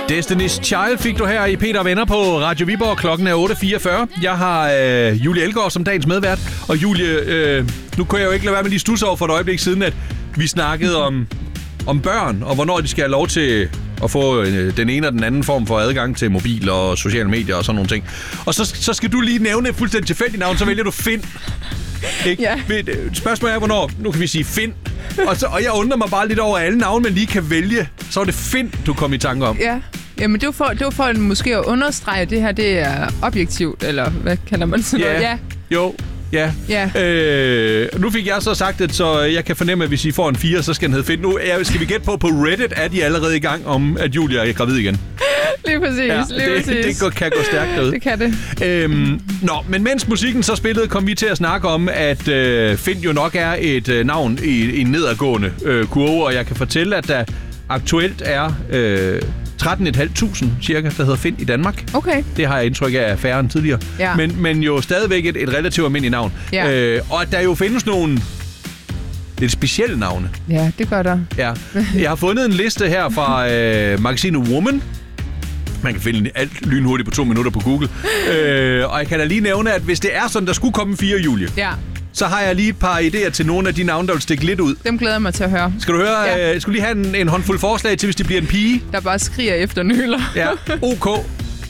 Destiny's Child fik du her i Peter Venner på Radio Viborg. Klokken er 8.44. Jeg har Julie Elgaard som dagens medvært. Og Julie, nu kunne jeg jo ikke lade være med lige stusse over for et øjeblik siden, at vi snakkede om børn, og hvornår de skal have lov til at få den ene og den anden form for adgang til mobil og sociale medier og sådan nogle ting. Og så skal du lige nævne et fuldstændig tilfældigt navn, så vælger du Finn. Ikke? Ja. Spørgsmålet er, hvornår, nu kan vi sige Finn. Og jeg undrer mig bare lidt over alle navne, man lige kan vælge. Så er det Finn, du kom i tanke om. Ja. Jamen, det var for måske at understrege, at det her det er objektivt, eller hvad kalder man sådan noget? Ja. Jo. Ja. Nu fik jeg så sagt det, så jeg kan fornemme, at hvis I får en 4, så skal den hedde Finn. Nu skal vi gætte på Reddit, er de allerede i gang om, at Julia er gravid igen. Lige præcis, det kan gå stærkt derude. Det kan det. Men mens musikken så spillede, kom vi til at snakke om, at Finn jo nok er et navn i en nedadgående kurve, og jeg kan fortælle, at der aktuelt er 13.500 cirka, der hedder Finn i Danmark. Okay. Det har jeg indtryk af færre end tidligere. Ja. Men jo stadigvæk et relativt almindeligt navn. Ja. Og at der jo findes nogle lidt specielle navne. Ja, det gør der. Ja. Jeg har fundet en liste her fra magasinet Woman. Man kan finde alt lynhurtigt på 2 minutter på Google. Og jeg kan da lige nævne, at hvis det er sådan, der skulle komme 4, Julie, så har jeg lige et par idéer til nogle af de navne, der vil stikke lidt ud. Dem glæder jeg mig til at høre. Skal du høre? Jeg skulle lige have en håndfuld forslag til, hvis det bliver en pige. Der bare skriger efter nøler. Ja. OK.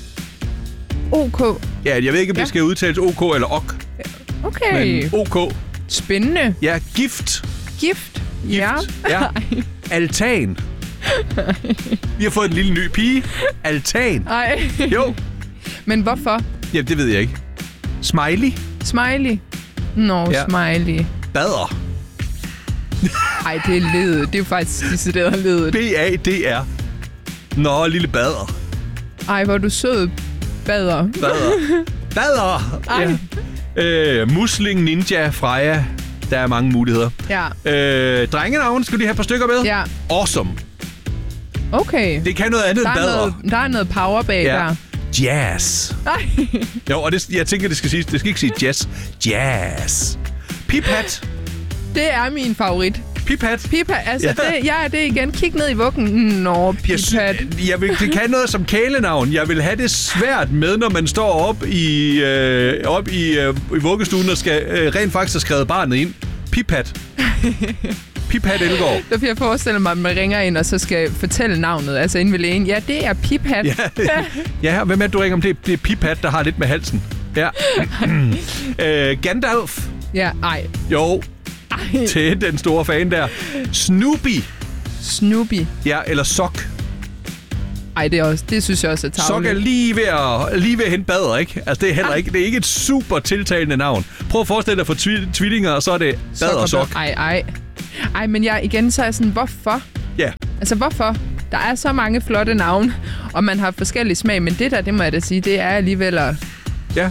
OK. Ja, jeg ved ikke, om det skal udtales OK eller OK. Okay. Men OK. Spændende. Ja, gift. Gift. Ja. Altan. Vi har fået en lille ny pige. Altan. Nej. Jo. Men hvorfor? Ja, det ved jeg ikke. Smiley. Smiley. Bader. Ej, det er ledet. Det er jo faktisk decideret ledet. B-A-D-R. Nå, lille bader. Ej, hvor er du sød. Bader. Ja. Musling, ninja, Freja. Der er mange muligheder. Ja. Drengenavn, skal du lige have et par stykker med? Ja. Awesome. Okay. Det kan noget andet end bader. Der er noget power bag der. Jazz. Jo, og jeg tænker, det skal ikke sige jazz. Jazz. Piphat. Det er min favorit. Piphat, altså det igen. Kig ned i vuggen. Nå, Piphat. Det kan noget som kælenavn. Jeg vil have det svært med, når man står op i vuggestuen og skal rent faktisk have skrevet barnet ind. Piphat. Piphat Elgaard. Derfor jeg forestiller mig, at man ringer ind og så skal fortælle navnet, altså inden ved lægen. Ja, det er Piphat. Ja, hvem er det, du ringer om? Det er Piphat, der har lidt med halsen. Ja. Gandalf. Ja, ej. Jo. Ej. Til den store fan der. Snoopy. Ja, eller Sok. Ej, det synes jeg også er tarveligt. Sok er lige ved at hente bader, ikke? Altså, det er heller ikke, det er ikke et super tiltalende navn. Prøv at forestille dig for tvillinger, og så er det bader og Sok. Ej, men igen, så er jeg sådan, hvorfor? Ja. Altså, hvorfor? Der er så mange flotte navne, og man har forskellige smag, men det må jeg da sige, det er alligevel at... Ja.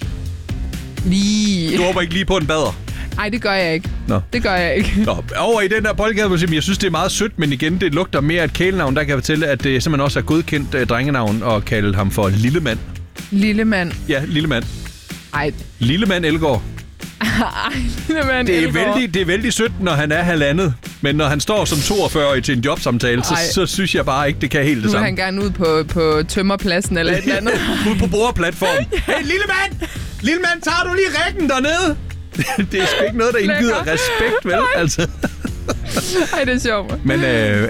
Lige... Du håber ikke lige på en bader? Nej, det gør jeg ikke. Nå. Det gør jeg ikke. Nå, over i den der boldgade, jeg synes, det er meget sødt, men igen, det lugter mere af et kælenavn. Der kan jeg fortælle, at det simpelthen også er godkendt drengenavn og kalde ham for Lillemand. Lillemand? Ja, Lillemand. Ej. Lillemand Elgaard. Lillemand det er vældig sødt, når han er halvandet. Men når han står som 42-årig til en jobsamtale, så synes jeg bare ikke, det kan helt det samme. Nu vil han gerne ud på tømmerpladsen eller et eller andet. Ud på boreplatformen. Hey, Lillemand, tager du lige rækken dernede? Det er sgu ikke noget, der indgyder respekt, vel? Altså. Ej, det er sjovt. Men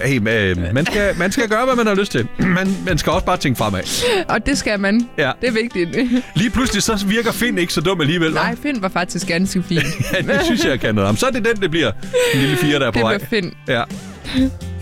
man skal gøre, hvad man har lyst til. Man skal også bare tænke fremad. Og det skal man. Ja. Det er vigtigt. Lige pludselig så virker Finn ikke så dum alligevel. Nej, Finn var faktisk ganske fint. Ja, det synes jeg kan noget om. Så er det den, det bliver. En lille 4, der er på vej. Det bliver Finn. Ja.